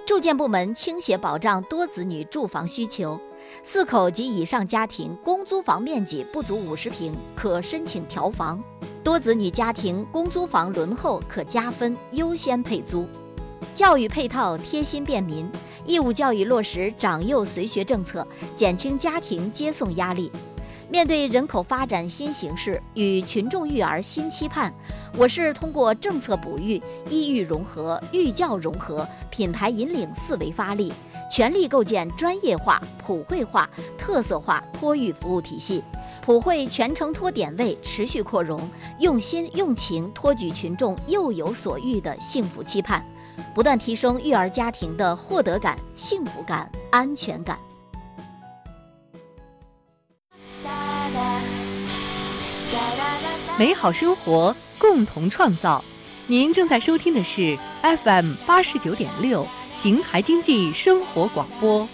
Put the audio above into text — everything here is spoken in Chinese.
住建部门倾斜保障多子女住房需求，4口及以上家庭公租房面积不足50平可申请调房，多子女家庭公租房轮候可加分优先配租。教育配套贴心便民，义务教育落实长幼随学政策，减轻家庭接送压力。面对人口发展新形势与群众育儿新期盼，我市通过政策哺育、医育融合、育教融合、品牌引领4维发力，全力构建专业化、普惠化、特色化托育服务体系，普惠全程托点位持续扩容，用心用情托举群众幼有所育的幸福期盼，不断提升育儿家庭的获得感、幸福感、安全感。 美好生活，共同创造。您正在收听的是 FM 89.6邢台经济生活广播。